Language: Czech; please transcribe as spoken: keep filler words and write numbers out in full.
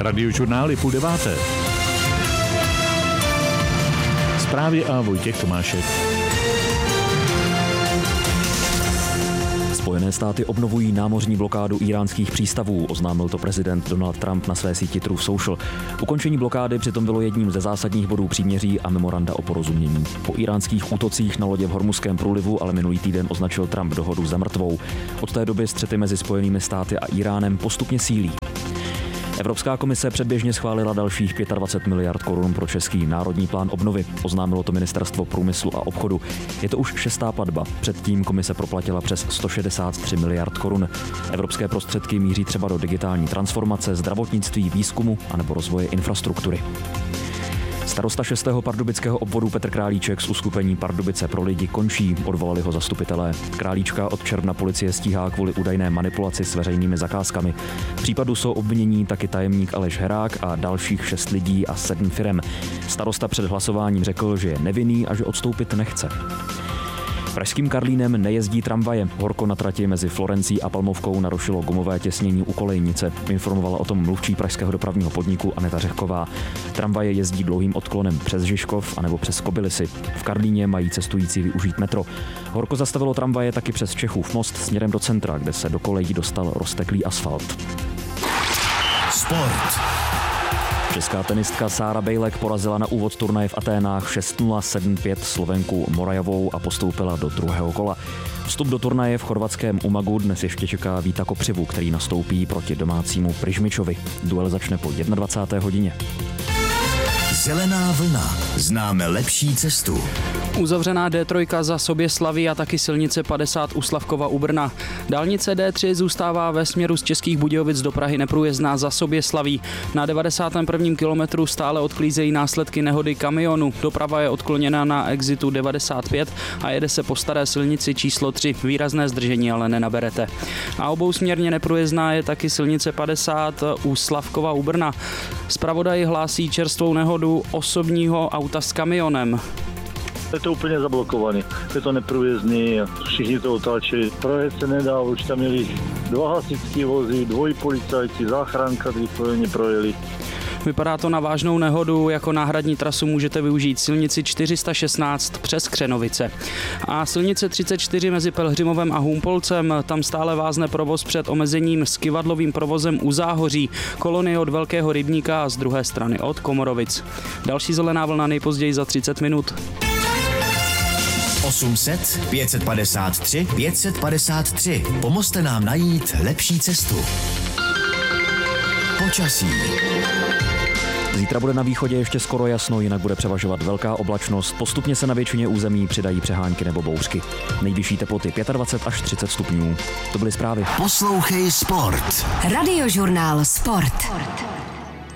Radiožurnály půl deváté. Zprávy a Vojtěch Tomášek. Spojené státy obnovují námořní blokádu íránských přístavů, oznámil to prezident Donald Trump na své síti Truth Social. Ukončení blokády přitom bylo jedním ze zásadních bodů příměří a memoranda o porozumění. Po íránských útocích na lodě v Hormuzském průlivu ale minulý týden označil Trump dohodu za mrtvou. Od té doby střety mezi Spojenými státy a Íránem postupně sílí. Evropská komise předběžně schválila dalších dvacet pět miliard korun pro český národní plán obnovy. Oznámilo to ministerstvo průmyslu a obchodu. Je to už šestá platba. Předtím komise proplatila přes sto šedesát tři miliard korun. Evropské prostředky míří třeba do digitální transformace, zdravotnictví, výzkumu anebo rozvoje infrastruktury. Starosta šestého pardubického obvodu Petr Králíček z uskupení Pardubice pro lidi končí, odvolali ho zastupitelé. Králíčka od června policie stíhá kvůli údajné manipulaci s veřejnými zakázkami. V případu jsou obvinění taky tajemník Aleš Herák a dalších šest lidí a sedm firem. Starosta před hlasováním řekl, že je nevinný a že odstoupit nechce. Pražským Karlínem nejezdí tramvaje. Horko na trati mezi Florencí a Palmovkou narušilo gumové těsnění u kolejnice. Informovala o tom mluvčí pražského dopravního podniku Aneta Řehková. Tramvaje jezdí dlouhým odklonem přes Žižkov anebo přes Kobylisy. V Karlíně mají cestující využít metro. Horko zastavilo tramvaje taky přes Čechův most směrem do centra, kde se do kolejí dostal rozteklý asfalt. Sport. Česká tenistka Sára Bejlek porazila na úvod turnaje v Aténách šest nula sedm pět Slovenku Morajovou a postoupila do druhého kola. Vstup do turnaje v chorvatském Umagu dnes ještě čeká Víta Kopřivu, který nastoupí proti domácímu Prižmičovi. Duel začne po dvacáté jedné hodině. Zelená vlna. Známe lepší cestu. Uzavřená D tři za Soběslaví a taky silnice padesát u Slavkova u Brna. Dálnice D tři zůstává ve směru z Českých Budějovic do Prahy neprůjezdná za Soběslaví. Na devadesátém prvním kilometru stále odklízejí následky nehody kamionu. Doprava je odkloněna na exitu devadesát pět a jede se po staré silnici číslo tři. Výrazné zdržení ale nenaberete. A obousměrně neprůjezdná je taky silnice padesát u Slavkova u Brna. Zpravodaj hlásí čerstvou nehodu osobního auta s kamionem. Je to úplně zablokované, je to neprůjezdný a všichni to otáčejí. Projet se nedá, už tam měli dva hasičské vozy, dvojí policajci, záchranka, kteří projeli. Vypadá to na vážnou nehodu, jako náhradní trasu můžete využít silnici čtyři sta šestnáct přes Křenovice. A silnice třicet čtyři mezi Pelhřimovem a Humpolcem, tam stále vázne provoz před omezením s kyvadlovým provozem u Záhoří, kolony od Velkého Rybníka a z druhé strany od Komorovic. Další zelená vlna nejpozději za třicet minut. osm set pět set padesát tři pět set padesát tři. Pomozte nám najít lepší cestu. Počasí. Zítra bude na východě ještě skoro jasno, jinak bude převažovat velká oblačnost. Postupně se na většině území přidají přehánky nebo bouřky. Nejvyšší teploty dvacet pět až třicet stupňů. To byly zprávy. Poslouchej Sport. Radiožurnál Sport.